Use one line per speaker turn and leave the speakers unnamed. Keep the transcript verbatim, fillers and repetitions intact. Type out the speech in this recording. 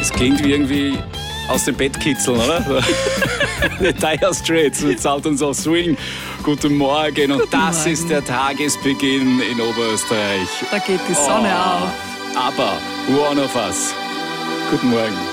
Das klingt wie irgendwie aus dem Bett kitzeln, oder? The Dire Straits mit Salt und so Swing. Guten Morgen. Und
Guten
das
Morgen.
ist der Tagesbeginn in Oberösterreich.
Da geht die Sonne
Oh.
auf.
Aber One of Us. Guten Morgen.